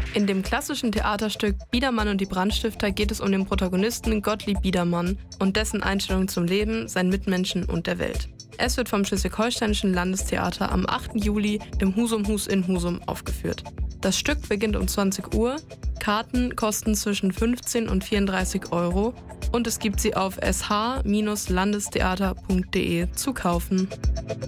In dem klassischen Theaterstück Biedermann und die Brandstifter geht es um den Protagonisten Gottlieb Biedermann und dessen Einstellung zum Leben, seinen Mitmenschen und der Welt. Es wird vom Schleswig-Holsteinischen Landestheater am 8. Juli im Husumhus in Husum aufgeführt. Das Stück beginnt um 20 Uhr, Karten kosten zwischen 15 und 34 Euro und es gibt sie auf sh-landestheater.de zu kaufen.